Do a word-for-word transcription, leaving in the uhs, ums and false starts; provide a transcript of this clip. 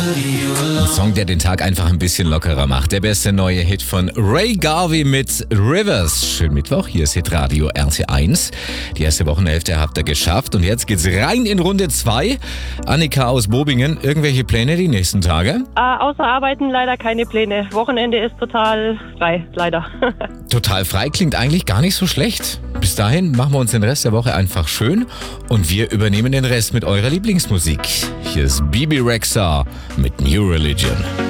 Ein Song, der den Tag einfach ein bisschen lockerer macht. Der beste neue Hit von Ray Garvey mit Rivers. Schönen Mittwoch, hier ist Hitradio R T eins. Die erste Wochenhälfte habt ihr geschafft und jetzt geht's rein in Runde zwei. Annika aus Bobingen, irgendwelche Pläne die nächsten Tage? Äh, außer Arbeiten leider keine Pläne. Wochenende ist total frei, leider. Total frei klingt eigentlich gar nicht so schlecht. Bis dahin machen wir uns den Rest der Woche einfach schön und wir übernehmen den Rest mit eurer Lieblingsmusik. Hier ist Bibi Rexha mit New Religion.